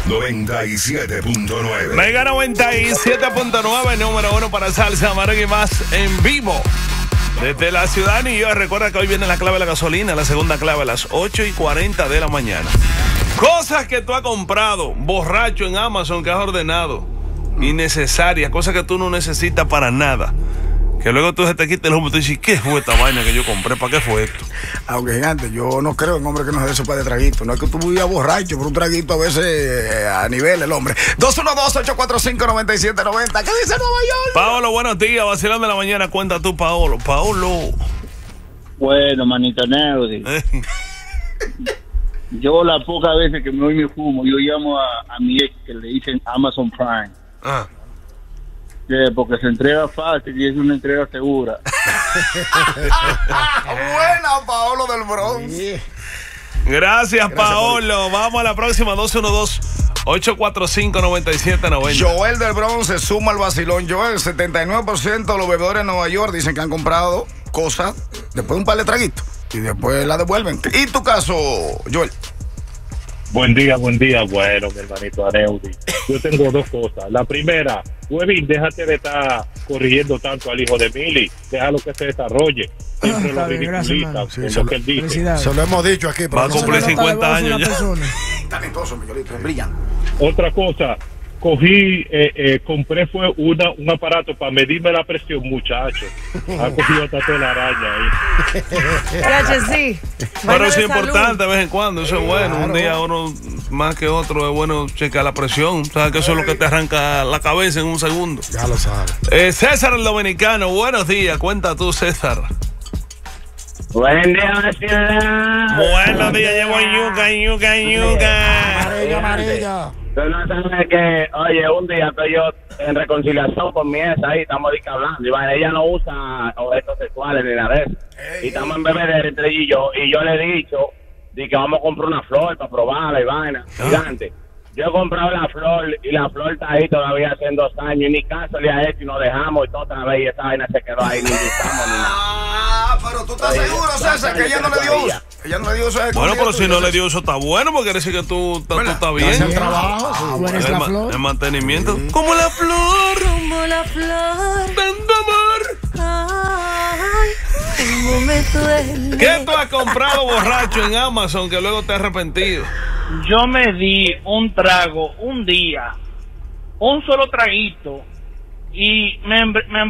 97.9. Mega 97.9, número 1 para salsa, merengue y más en vivo. Desde la ciudad de New York. Recuerda que hoy viene la clave de la gasolina, la segunda clave a las 8:40 de la mañana. Cosas que tú has comprado borracho en Amazon, que has ordenado, innecesarias, cosas que tú no necesitas para nada. Que luego tú se te quites el humo y tú dices, ¿qué fue esta vaina que yo compré? ¿Para qué fue esto? Aunque gigante, yo no creo en hombre que no se dé sopa de traguito. No es que tú vivas borracho, pero un traguito a veces a nivel el hombre. 212-845-9790. ¿Qué dice Nueva York? Paolo, buenos días. Vacilón de la mañana. Cuenta tú, Paolo. Paolo. Bueno, manito Neudi. Yo las pocas veces que me doy mi fumo, yo llamo a mi ex que le dicen Amazon Prime. Ah. Porque se entrega fácil y es una entrega segura. Buena, Paolo del Bronx. Gracias, Paolo. Vamos a la próxima. 212-845-9790. Joel del Bronx se suma al vacilón. Joel, 79% de los bebedores de Nueva York dicen que han comprado cosas después de un par de traguitos y después la devuelven. ¿Y tu caso, Joel? Buen día. Bueno, mi hermanito Aneudi. Yo tengo dos cosas. La primera, Webin, déjate de estar corrigiendo tanto al hijo de Mili. Déjalo que se desarrolle. Siempre lo ridiculiza con lo que él dice. Se lo hemos dicho aquí. Va a cumplir 50 años ya. Talentoso, Miguelito, es brillante. Otra cosa, compré fue un aparato para medirme la presión, muchacho. Ha cogido hasta telaraña ahí. Sí. Pero eso es importante de vez en cuando, eso es bueno. Un día uno más que otro es bueno checar la presión. Sabes que eso es lo que te arranca la cabeza en un segundo. Ya lo sabes. César el dominicano, buenos días. Cuenta tú, César. Buen día, vecina. Buenos días, llevo yuca. Amarilla. Tú no sabes que, oye, un día estoy yo en reconciliación con mi ex ahí, estamos hablando, y vale, ella no usa objetos sexuales ni nada de eso. Y estamos en bebedera entre ella y yo le he dicho de que vamos a comprar una flor para probarla y vaina, gigante. Yo he comprado la flor y la flor está ahí todavía hace 2 años y ni caso le ha hecho y nos dejamos y toda otra vez y esa vaina se quedó ahí, ni usamos ni nada. Pero tú estás seguro, César, que ella no le dio uso. Ella no le dio uso. Bueno, pero si no le dio eso está bueno, porque quiere decir que tú estás bien. El trabajo, Tú eres la flor. El mantenimiento. Como la flor. Como la flor. Tanto amor. Ay, cómo me duele. ¿Qué tú has comprado borracho en Amazon que luego te has arrepentido? Yo me di un trago un día, un solo traguito, y me